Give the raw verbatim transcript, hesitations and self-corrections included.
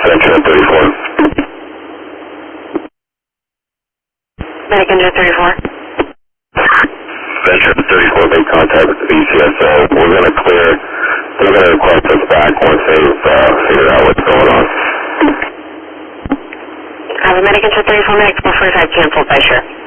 Venture thirty-four. Medic engine thirty-four. Venture thirty-four, make contact with the V C S O. We're going to clear, they're going to request us back once they've uh, figured out what's going on. I have a medic engine thirty-four, medic four forty-five canceled by sure.